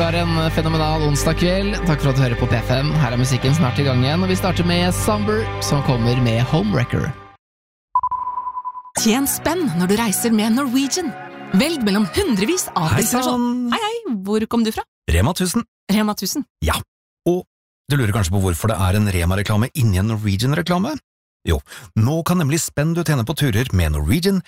har en fenomenal onsdag kveld. Takk for at du hører på P5. Her er musikken snart i gang igjen, og vi starter med Somber, som kommer med Homewrecker. Tjen spenn når du reiser med Norwegian. Velg mellom hundrevis av destinasjoner. Hei, hvor kom du fra? Rema 1000. Rema 1000. Ja, og du lurer kanskje på hvorfor det er en Rema-reklame inni en Norwegian-reklame? Jo, nå kan nemlig spenn du tjener på turer med Norwegian